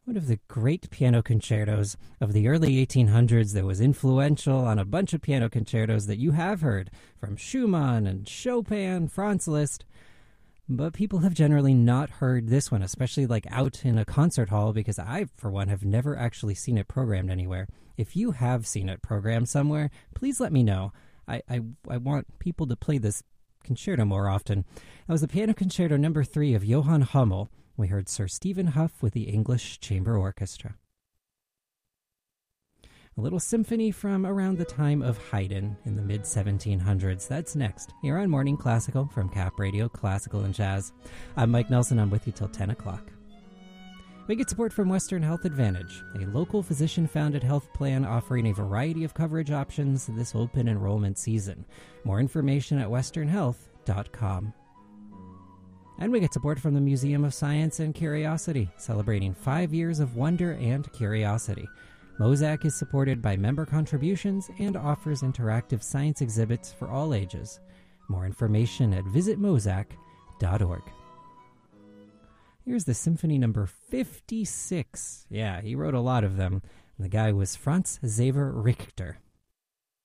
One of the great piano concertos of the early 1800s that was influential on a bunch of piano concertos that you have heard from Schumann and Chopin, Franz Liszt. But people have generally not heard this one, especially like out in a concert hall, because I, for one, have never actually seen it programmed anywhere. If you have seen it programmed somewhere, please let me know. I want people to play this concerto more often. That was the Piano Concerto No. 3 of Johann Hummel. We heard Sir Stephen Hough with the English Chamber Orchestra. A little symphony from around the time of Haydn in the mid-1700s. That's next, here on Morning Classical from Cap Radio Classical and Jazz. I'm Mike Nelson. I'm with you till 10 o'clock. We get support from Western Health Advantage, a local physician-founded health plan offering a variety of coverage options this open enrollment season. More information at westernhealth.com. And we get support from the Museum of Science and Curiosity, celebrating 5 years of wonder and curiosity. Mozak is supported by member contributions and offers interactive science exhibits for all ages. More information at visitmozak.org. Here's the Symphony No. 56. Yeah, he wrote a lot of them. The guy was Franz Xaver Richter.